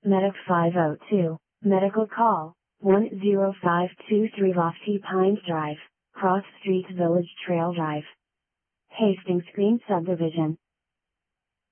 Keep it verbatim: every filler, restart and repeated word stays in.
Medic five oh two, Medical Call, one zero five two three Lofty Pines Drive, Cross Street Village Trail Drive. Hastings Green Subdivision.